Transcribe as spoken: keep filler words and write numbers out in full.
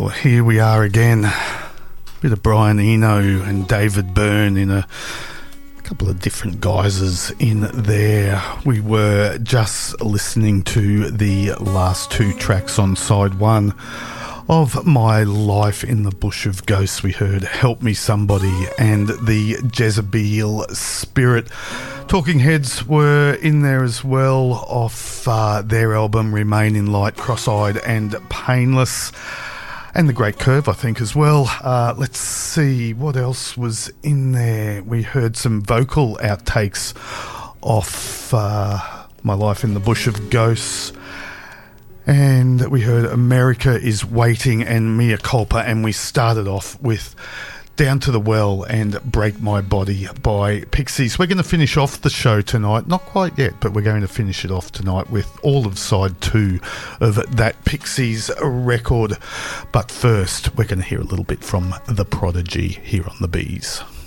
Well, here we are again. Bit of Brian Eno and David Byrne in a couple of different guises in there. We were just listening to the last two tracks on side one of My Life in the Bush of Ghosts. We heard Help Me Somebody and the Jezebel Spirit. Talking Heads were in there as well off uh, their album Remain in Light, Cross-Eyed and Painless. And The Great Curve, I think, as well. Uh, let's see, what else was in there? We heard some vocal outtakes off uh, My Life in the Bush of Ghosts. And we heard America is Waiting and Mea Culpa. And we started off with Down to the Well and Break My Body by Pixies. We're going to finish off the show tonight. Not quite yet, but we're going to finish it off tonight with all of side two of that Pixies record. But first, we're going to hear a little bit from The Prodigy here on The Bees.